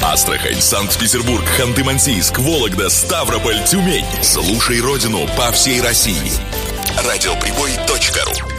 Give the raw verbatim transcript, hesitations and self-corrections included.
Астрахань, Санкт-Петербург, Ханты-Мансийск, Вологда, Ставрополь, Тюмень. Слушай родину по всей России. радиоприбой точка ру